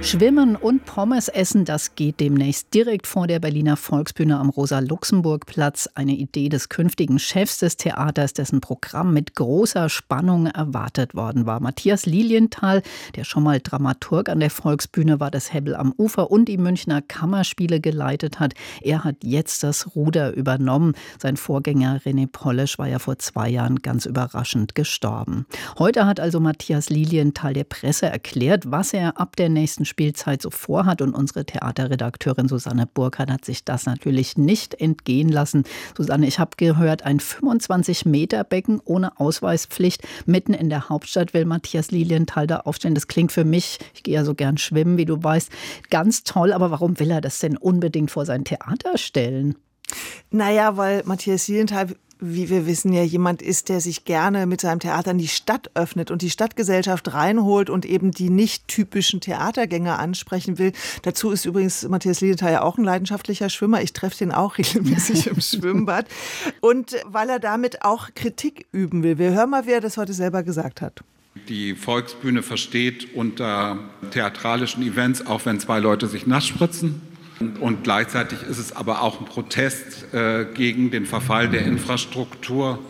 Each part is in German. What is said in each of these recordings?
Schwimmen und Pommes essen, das geht demnächst direkt vor der Berliner Volksbühne am Rosa-Luxemburg-Platz. Eine Idee des künftigen Chefs des Theaters, dessen Programm mit großer Spannung erwartet worden war. Matthias Lilienthal, der schon mal Dramaturg an der Volksbühne war, das Hebbel am Ufer und die Münchner Kammerspiele geleitet hat. Er hat jetzt das Ruder übernommen. Sein Vorgänger René Polish war ja vor 2 Jahren ganz überraschend gestorben. Heute hat also Matthias Lilienthal der Presse erklärt, was er ab der nächsten Spielzeit so vorhat, und unsere Theaterredakteurin Susanne Burkhardt hat sich das natürlich nicht entgehen lassen. Susanne, ich habe gehört, ein 25-Meter-Becken ohne Ausweispflicht mitten in der Hauptstadt will Matthias Lilienthal da aufstellen. Das klingt für mich, ich gehe ja so gern schwimmen, wie du weißt, ganz toll. Aber warum will er das denn unbedingt vor sein Theater stellen? Naja, weil Matthias Lilienthal, wie wir wissen, ja jemand ist, der sich gerne mit seinem Theater in die Stadt öffnet und die Stadtgesellschaft reinholt und eben die nicht typischen Theatergänger ansprechen will. Dazu ist übrigens Matthias Lilienthal ja auch ein leidenschaftlicher Schwimmer. Ich treffe den auch regelmäßig im Schwimmbad. Und weil er damit auch Kritik üben will. Wir hören mal, wie er das heute selber gesagt hat. Die Volksbühne versteht unter theatralischen Events, auch wenn 2 Leute sich nass spritzen. Und gleichzeitig ist es aber auch ein Protest gegen den Verfall der Infrastruktur,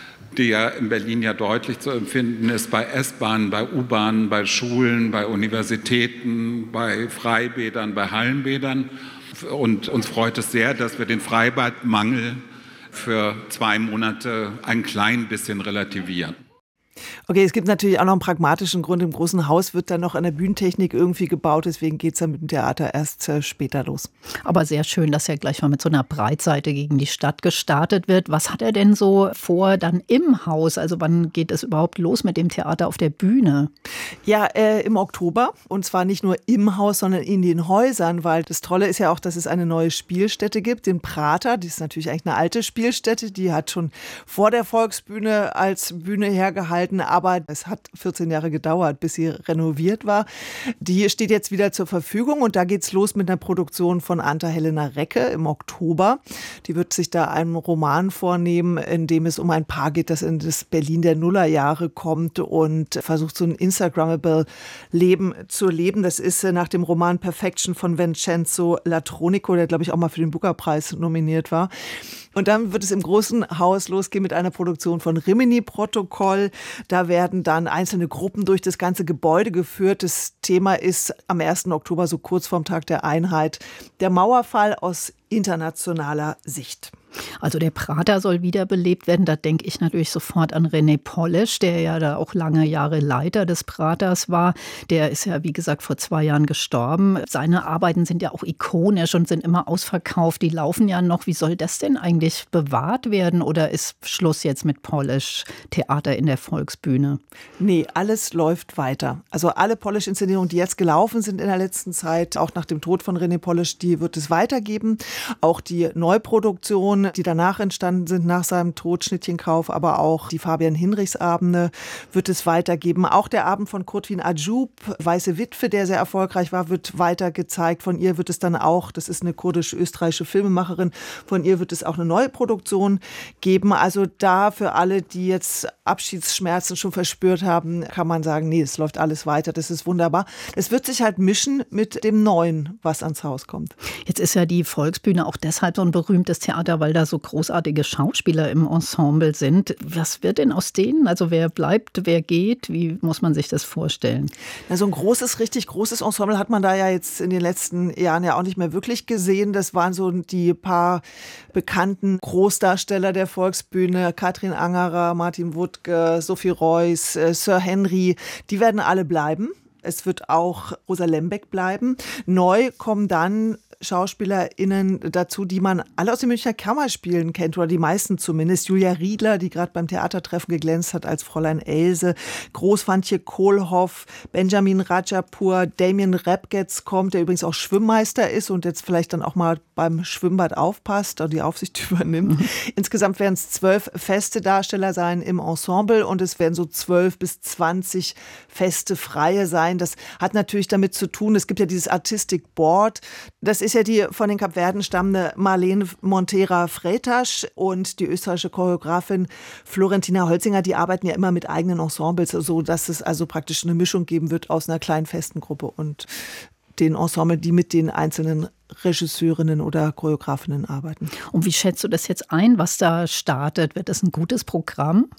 der in Berlin ja deutlich zu empfinden ist, bei S-Bahnen, bei U-Bahnen, bei Schulen, bei Universitäten, bei Freibädern, bei Hallenbädern. Und uns freut es sehr, dass wir den Freibadmangel für 2 Monate ein klein bisschen relativieren. Okay, es gibt natürlich auch noch einen pragmatischen Grund. Im großen Haus wird dann noch an der Bühnentechnik irgendwie gebaut. Deswegen geht es dann mit dem Theater erst später los. Aber sehr schön, dass er gleich mal mit so einer Breitseite gegen die Stadt gestartet wird. Was hat er denn so vor dann im Haus? Also wann geht es überhaupt los mit dem Theater auf der Bühne? Ja, im Oktober. Und zwar nicht nur im Haus, sondern in den Häusern. Weil das Tolle ist ja auch, dass es eine neue Spielstätte gibt, den Prater. Die ist natürlich eigentlich eine alte Spielstätte. Die hat schon vor der Volksbühne als Bühne hergehalten. Aber es hat 14 Jahre gedauert, bis sie renoviert war. Die steht jetzt wieder zur Verfügung und da geht's los mit einer Produktion von Anta-Helena Recke im Oktober. Die wird sich da einen Roman vornehmen, in dem es um ein Paar geht, das in das Berlin der Nullerjahre kommt und versucht, so ein Instagrammable Leben zu leben. Das ist nach dem Roman Perfection von Vincenzo Latronico, der, glaube ich, auch mal für den Booker-Preis nominiert war. Und dann wird es im großen Haus losgehen mit einer Produktion von Rimini-Protokoll. Da werden dann einzelne Gruppen durch das ganze Gebäude geführt. Das Thema ist am 1. Oktober, so kurz vorm Tag der Einheit, der Mauerfall aus internationaler Sicht. Also der Prater soll wiederbelebt werden. Da denke ich natürlich sofort an René Polish, der ja da auch lange Jahre Leiter des Praters war. Der ist ja, wie gesagt, vor 2 Jahren gestorben. Seine Arbeiten sind ja auch ikonisch und sind immer ausverkauft. Die laufen ja noch. Wie soll das denn eigentlich bewahrt werden? Oder ist Schluss jetzt mit Polish Theater in der Volksbühne? Nee, alles läuft weiter. Also alle Polish-Inszenierungen, die jetzt gelaufen sind in der letzten Zeit, auch nach dem Tod von René Polish, die wird es weitergeben. Auch die Neuproduktion, die danach entstanden sind, nach seinem Tod, Schnittchenkauf, aber auch die Fabian-Hinrichs-Abende wird es weitergeben. Auch der Abend von Kurtwin Ajub, Weiße Witwe, der sehr erfolgreich war, wird weiter gezeigt. Von ihr wird es dann auch, das ist eine kurdisch-österreichische Filmemacherin, von ihr wird es auch eine neue Produktion geben. Also da für alle, die jetzt Abschiedsschmerzen schon verspürt haben, kann man sagen, nee, es läuft alles weiter, das ist wunderbar. Es wird sich halt mischen mit dem Neuen, was ans Haus kommt. Jetzt ist ja die Volksbühne auch deshalb so ein berühmtes Theater, weil da so großartige Schauspieler im Ensemble sind. Was wird denn aus denen? Also wer bleibt, wer geht? Wie muss man sich das vorstellen? Na, so ein großes, richtig großes Ensemble hat man da ja jetzt in den letzten Jahren ja auch nicht mehr wirklich gesehen. Das waren so die paar bekannten Großdarsteller der Volksbühne. Katrin Angerer, Martin Wuttke, Sophie Reuss, Sir Henry. Die werden alle bleiben. Es wird auch Rosa Lembeck bleiben. Neu kommen dann SchauspielerInnen dazu, die man alle aus den Münchner Kammerspielen kennt, oder die meisten zumindest. Julia Riedler, die gerade beim Theatertreffen geglänzt hat als Fräulein Else, Großfantje Kohlhoff, Benjamin Rajapur, Damien Repgetz kommt, der übrigens auch Schwimmmeister ist und jetzt vielleicht dann auch mal beim Schwimmbad aufpasst oder die Aufsicht übernimmt. Insgesamt werden es 12 feste Darsteller sein im Ensemble und es werden so 12 bis 20 feste Freie sein. Das hat natürlich damit zu tun, es gibt ja dieses Artistic Board, das ist ja die von den Kapverden stammende Marlene Montera-Fretasch und die österreichische Choreografin Florentina Holzinger, die arbeiten ja immer mit eigenen Ensembles, so dass es also praktisch eine Mischung geben wird aus einer kleinen festen Gruppe und den Ensemble, die mit den einzelnen Regisseurinnen oder Choreografinnen arbeiten. Und wie schätzt du das jetzt ein, was da startet? Wird das ein gutes Programm?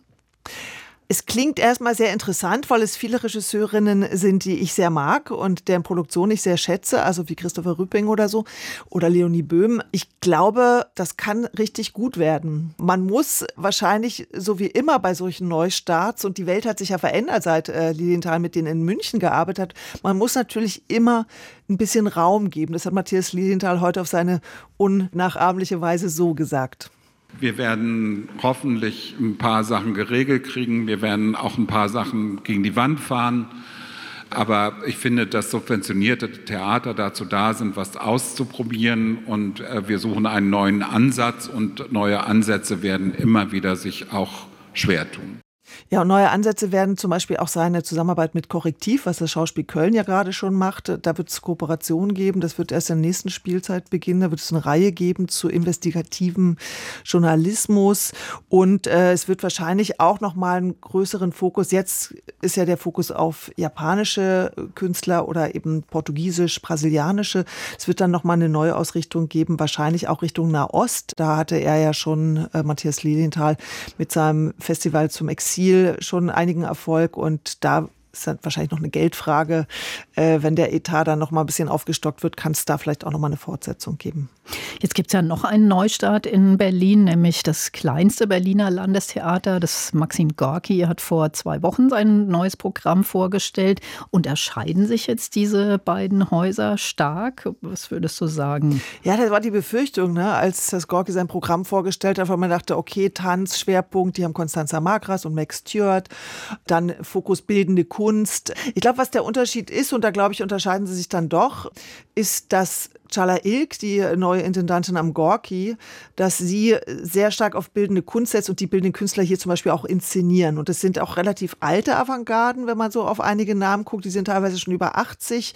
Es klingt erstmal sehr interessant, weil es viele Regisseurinnen sind, die ich sehr mag und deren Produktion ich sehr schätze, also wie Christopher Rüpping oder so oder Leonie Böhm. Ich glaube, das kann richtig gut werden. Man muss wahrscheinlich, so wie immer bei solchen Neustarts, und die Welt hat sich ja verändert, seit Lilienthal mit denen in München gearbeitet hat, man muss natürlich immer ein bisschen Raum geben. Das hat Matthias Lilienthal heute auf seine unnachahmliche Weise so gesagt. Wir werden hoffentlich ein paar Sachen geregelt kriegen. Wir werden auch ein paar Sachen gegen die Wand fahren. Aber ich finde, dass subventionierte Theater dazu da sind, was auszuprobieren. Und wir suchen einen neuen Ansatz. Und neue Ansätze werden immer wieder sich auch schwer tun. Ja, und neue Ansätze werden zum Beispiel auch seine Zusammenarbeit mit Korrektiv, was das Schauspiel Köln ja gerade schon macht. Da wird es Kooperationen geben. Das wird erst in der nächsten Spielzeit beginnen. Da wird es eine Reihe geben zu investigativem Journalismus. Und es wird wahrscheinlich auch noch mal einen größeren Fokus. Jetzt ist ja der Fokus auf japanische Künstler oder eben portugiesisch, brasilianische. Es wird dann noch mal eine neue Ausrichtung geben, wahrscheinlich auch Richtung Nahost. Da hatte er ja schon, Matthias Lilienthal, mit seinem Festival zum Exil schon einigen Erfolg, und da ist dann wahrscheinlich noch eine Geldfrage. Wenn der Etat dann noch mal ein bisschen aufgestockt wird, kann es da vielleicht auch noch mal eine Fortsetzung geben. Jetzt gibt es ja noch einen Neustart in Berlin, nämlich das kleinste Berliner Landestheater. Das Maxim Gorki hat vor 2 Wochen sein neues Programm vorgestellt. Unterscheiden sich jetzt diese beiden Häuser stark? Was würdest du sagen? Ja, das war die Befürchtung, ne, als das Gorki sein Programm vorgestellt hat, weil man dachte, okay, Tanz, Schwerpunkt, die haben Constanza Magras und Max Stewart, dann Fokus bildende Kunst. Ich glaube, was der Unterschied ist, und da glaube ich, unterscheiden sie sich dann doch, ist, dass Chala Ilk, die neue Intendantin am Gorki, dass sie sehr stark auf bildende Kunst setzt und die bildenden Künstler hier zum Beispiel auch inszenieren. Und es sind auch relativ alte Avantgarden, wenn man so auf einige Namen guckt. Die sind teilweise schon über 80.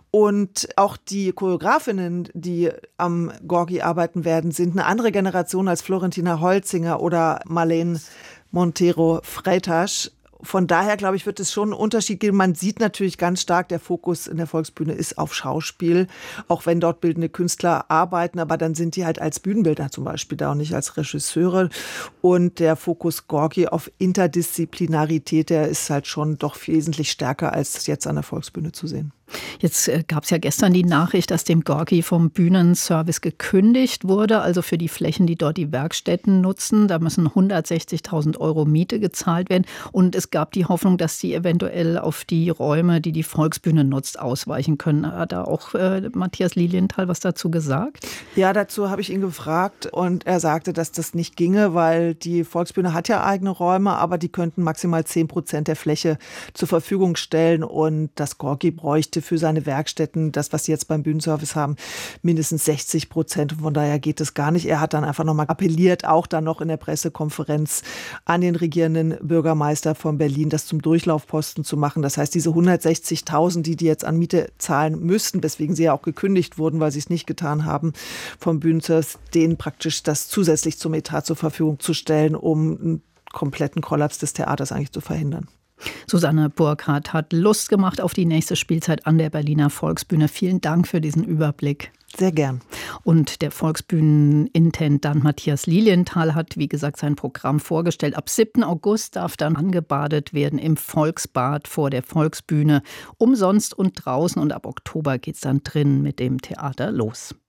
Und auch die Choreografinnen, die am Gorki arbeiten werden, sind eine andere Generation als Florentina Holzinger oder Marlene Montero Freitas. Von daher, glaube ich, wird es schon einen Unterschied geben. Man sieht natürlich ganz stark, der Fokus in der Volksbühne ist auf Schauspiel, auch wenn dort bildende Künstler arbeiten, aber dann sind die halt als Bühnenbildner zum Beispiel da und nicht als Regisseure. Und der Fokus Gorki auf Interdisziplinarität, der ist halt schon doch wesentlich stärker als jetzt an der Volksbühne zu sehen. Jetzt gab es ja gestern die Nachricht, dass dem Gorki vom Bühnenservice gekündigt wurde, also für die Flächen, die dort die Werkstätten nutzen. Da müssen 160.000 € Miete gezahlt werden. Und es gab die Hoffnung, dass die eventuell auf die Räume, die die Volksbühne nutzt, ausweichen können. Hat da auch Matthias Lilienthal was dazu gesagt? Ja, dazu habe ich ihn gefragt und er sagte, dass das nicht ginge, weil die Volksbühne hat ja eigene Räume, aber die könnten maximal 10% der Fläche zur Verfügung stellen und das Gorki bräuchte für seine Werkstätten, das, was sie jetzt beim Bühnenservice haben, mindestens 60%. Von daher geht es gar nicht. Er hat dann einfach nochmal appelliert, auch dann noch in der Pressekonferenz an den regierenden Bürgermeister von Berlin, das zum Durchlaufposten zu machen. Das heißt, diese 160.000, die jetzt an Miete zahlen müssten, weswegen sie ja auch gekündigt wurden, weil sie es nicht getan haben, vom Bühnenservice, denen praktisch das zusätzlich zum Etat zur Verfügung zu stellen, um einen kompletten Kollaps des Theaters eigentlich zu verhindern. Susanne Burkhardt hat Lust gemacht auf die nächste Spielzeit an der Berliner Volksbühne. Vielen Dank für diesen Überblick. Sehr gern. Und der Volksbühnenintendant Matthias Lilienthal hat, wie gesagt, sein Programm vorgestellt. Ab 7. August darf dann angebadet werden im Volksbad vor der Volksbühne. Umsonst und draußen. Und ab Oktober geht es dann drin mit dem Theater los.